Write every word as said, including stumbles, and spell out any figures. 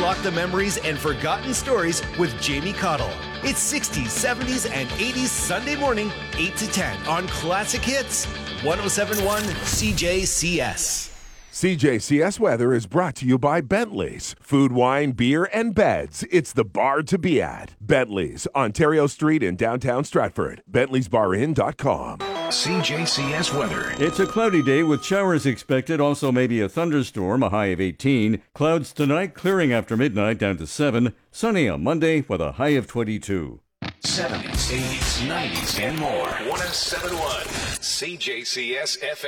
unlock the memories and forgotten stories with Jamie Cottle. It's sixties, seventies, and eighties Sunday morning, eight to ten on Classic Hits, one oh seven point one C J C S. C J C S weather is brought to you by Bentley's. Food, wine, beer, and beds. It's the bar to be at. Bentley's, Ontario Street in downtown Stratford. Bentley's Bar Inn dot com. C J C S weather. It's a cloudy day with showers expected, also maybe a thunderstorm, a high of eighteen. Clouds tonight, clearing after midnight down to seven. Sunny on Monday with a high of twenty-two. seventies, eighties, nineties, and more. one oh seven point one C J C S F M.